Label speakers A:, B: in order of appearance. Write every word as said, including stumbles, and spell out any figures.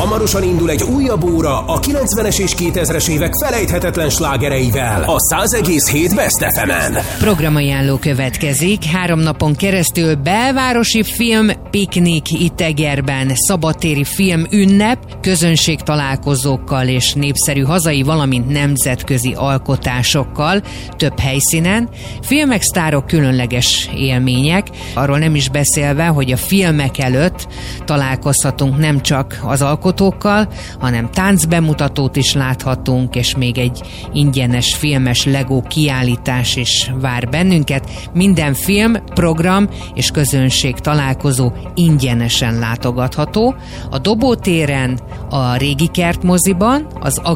A: Hamarosan indul egy újabb óra a kilencvenes és kétezres évek felejthetetlen slágereivel a száz egész hét Best ef emen.
B: Programajánló következik. Három napon keresztül belvárosi film piknik itt Egerben, szabadtéri film ünnep, közönségtalálkozókkal és népszerű hazai, valamint nemzetközi alkotásokkal több helyszínen. Filmek, sztárok, különleges élmények. Arról nem is beszélve, hogy a filmek előtt találkozhatunk nem csak az alkotókkal, hanem táncbemutatót is láthatunk, és még egy ingyenes filmes Lego kiállítás is vár bennünket. Minden film, program és közönség találkozó ingyenesen látogatható. A Dobótéren, a Régi Kertmoziban, az